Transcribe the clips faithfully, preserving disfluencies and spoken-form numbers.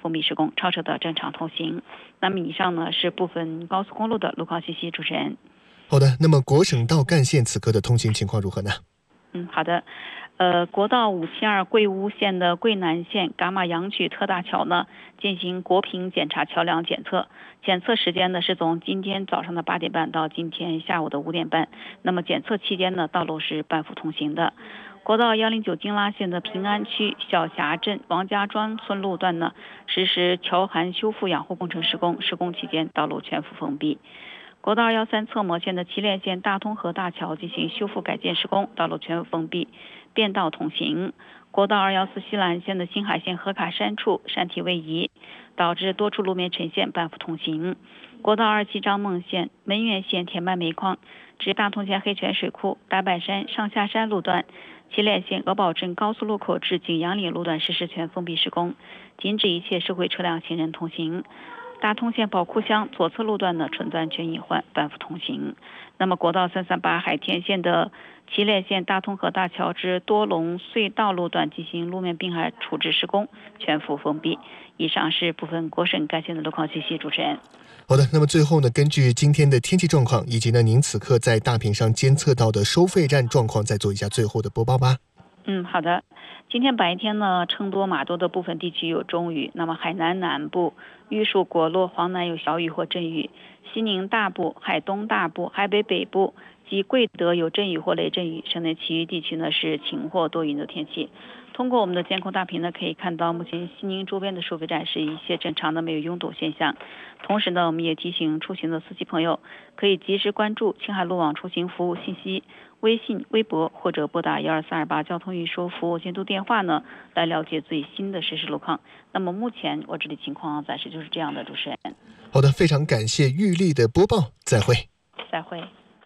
封闭施工，超车的正常通行。那么以上呢是部分高速公路的路况信息，主持人。 好的，那么国省道干线此刻的通行情况如何呢？ 嗯，好的。呃，国道五七二贵乌线的贵南线伽马阳曲特大桥呢，进行国评检查桥梁检测，检测时间呢是从今天早上的八点半到今天下午的五点半。那么检测期间呢，道路是半幅通行的。国道一零九京拉线的平安区小峡镇王家庄村路段呢，实施桥涵修复养护工程施工，施工期间道路全幅封闭。国道二一三侧模线的祁连线大通河大桥进行修复改建施工，道路全幅封闭，变道通行。国道二一四西兰线的新海线河卡山处山体位移，导致多处路面呈现半幅通行。国道二七张孟线门源线田脉煤矿至大通县黑泉水库大板山上下山路段，祁连线鹅堡镇高速路口至景阳岭路段实施全封闭施工，禁止一切社会车辆行人通行。大通县宝库乡左侧路段呢纯钻全隐患，半幅通行。那么国道三三八海田县的祁连线大通河大桥至多隆隧道路段进行路面滨海处置施工，全幅封闭。以上是部分国省干线的路况信息，主持人。 好的，那么最后呢，根据今天的天气状况以及呢您此刻在大屏上监测到的收费站状况，再做一下最后的播报吧。 嗯，好的。今天白天呢，成都、马多的部分地区有中雨，那么海南南部、玉树、果洛、黄南有小雨或阵雨，西宁大部、海东大部、海北北部及贵德有阵雨或雷阵雨，省内其余地区呢是晴或多云的天气。通过我们的监控大屏呢，可以看到目前西宁周边的收费站是一切正常的，没有拥堵现象。同时呢，我们也提醒出行的司机朋友，可以及时关注青海路网出行服务信息，微信、微博或者拨打幺二三二八交通运输服务监督电话呢，来了解最新的实时路况。那么目前我这里情况暂时就是这样的，主持人。 好的，非常感谢玉丽的播报，再会。 再会。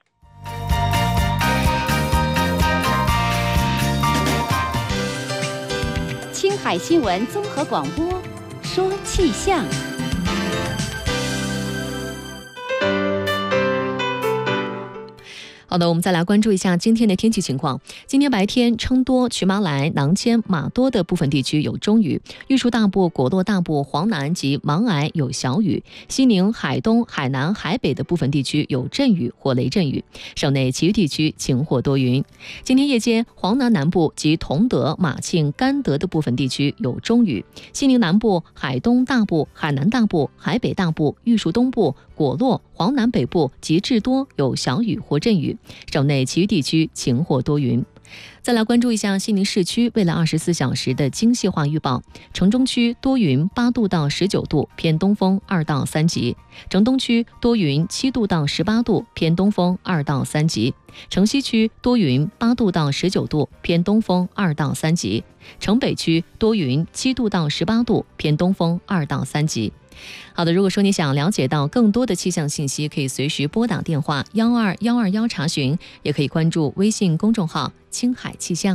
青海新闻综合广播，说气象。 好的，我们再来关注一下今天的天气情况。今天白天，成都、曲马来、囊谦、玛多的部分地区有中雨，玉树大部、果洛大部、黄南及勐艾有小雨，西宁、海东、海南、海北的部分地区有阵雨或雷阵雨，省内其余地区晴或多云。今天夜间，黄南南部及同德、马庆、甘德的部分地区有中雨，西宁南部、海东大部、海南大部、海北大部、玉树东部、果洛、黄南北部及至多有小雨或阵雨，省内其余地区晴或多云。再来关注一下西宁市区未来二十四小时的精细化预报：城中区多云，八度到十九度，偏东风二到三级；城东区多云，七度到十八度，偏东风二到三级；城西区多云，八度到十九度，偏东风二到三级；城北区多云，七度到十八度，偏东风二到三级。好的，如果说你想了解到更多的气象信息，可以随时拨打电话幺二幺二幺查询，也可以关注微信公众号青海气象。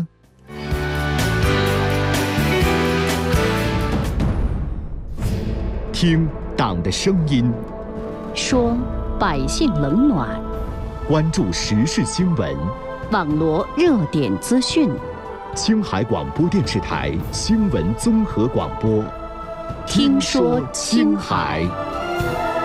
听党的声音， 说百姓冷暖， 关注时事新闻， 网罗热点资讯。 青海广播电视台新闻综合广播，听说青海。